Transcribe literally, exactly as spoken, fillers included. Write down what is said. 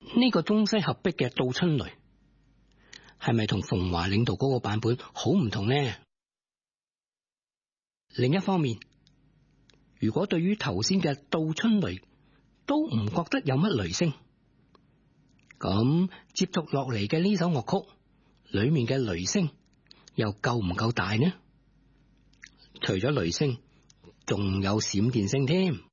呢個中西合璧嘅《杜春雷》係咪同馮華領導嗰個版本好唔同呢？另一方面，如果對於頭先嘅《杜春雷》都唔覺得有乜雷聲，咁接續落嚟嘅呢首樂曲裏面嘅雷聲又夠唔夠大呢？除咗雷聲，仲有閃電聲添。